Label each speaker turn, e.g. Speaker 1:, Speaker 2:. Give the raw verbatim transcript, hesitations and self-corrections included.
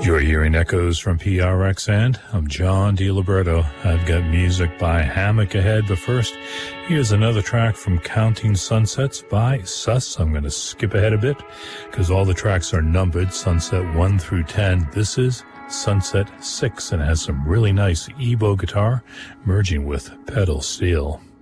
Speaker 1: You're hearing echoes from P R X, and I'm John DiLiberto. I've got music by Hammock ahead, but first, here's another track from Counting Sunsets by Sus. I'm going to skip ahead a bit because all the tracks are numbered, Sunset one through ten. This is Sunset six, and it has some really nice Ebo guitar merging with pedal steel.